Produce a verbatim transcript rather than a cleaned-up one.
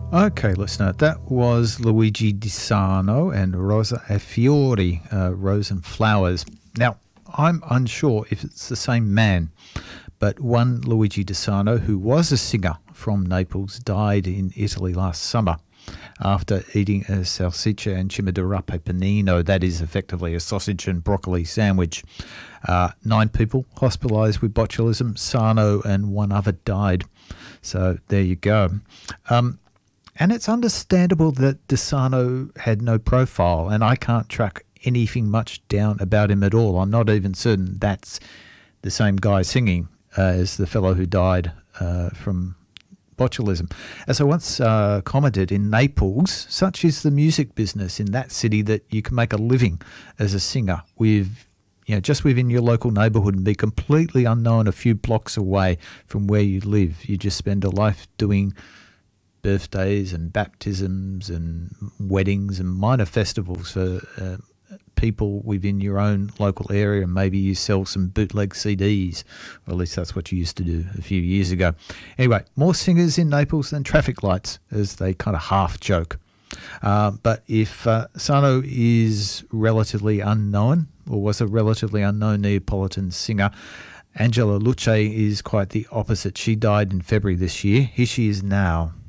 Okay, listener, that was Luigi Di Sano and Rosa e Fiori, uh, Rose and Flowers. Now, I'm unsure if it's the same man, but one Luigi Di Sano, who was a singer from Naples, died in Italy last summer after eating a salsiccia and cima di rape panino, that is effectively a sausage and broccoli sandwich. Uh, nine people hospitalised with botulism. Sano and one other died. So there you go. Um, and it's understandable that Di Sano had no profile, and I can't track anything much down about him at all. I'm not even certain that's the same guy singing uh, as the fellow who died uh, from botulism. As I once uh, commented, in Naples, such is the music business in that city that you can make a living as a singer with, you know, just within your local neighbourhood and be completely unknown a few blocks away from where you live. You just spend a life doing birthdays and baptisms and weddings and minor festivals for uh, people within your own local area, and maybe you sell some bootleg C Ds, or at least that's what you used to do a few years ago. Anyway, more singers in Naples than traffic lights, as they kind of half joke. Uh, but if uh, Sano is relatively unknown, or was a relatively unknown Neapolitan singer, Angela Luce is quite the opposite. She died in February this year. Here she is now.